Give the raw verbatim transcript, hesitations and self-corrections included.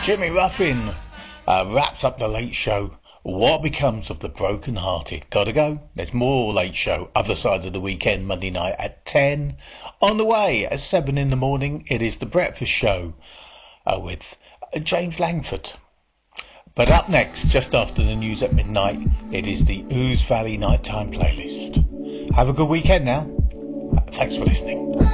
Jimmy Ruffin uh, wraps up the Late Show. What becomes of the broken hearted? Gotta go. There's more Late Show, other side of the weekend, Monday night at ten. On the way at seven in the morning, it is the Breakfast Show uh, with uh, James Langford. But up next, just after the news at midnight, it is the Ouse Valley Nighttime Playlist. Have a good weekend now. Thanks for listening.